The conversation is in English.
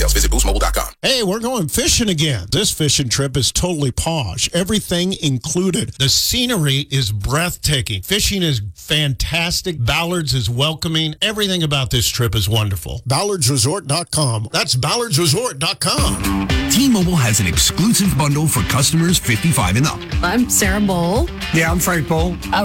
details. Visit boostmobile.com. Hey, we're going fishing again. This fishing trip is totally posh. Everything included. The scenery is breathtaking. Fishing is fantastic. Ballards is welcoming. Everything about this trip is wonderful. BallardsResort.com. That's BallardsResort.com. T-Mobile has an exclusive bundle for customers 55 and up. I'm Sarah Bowl. Yeah, I'm Frank Bowl.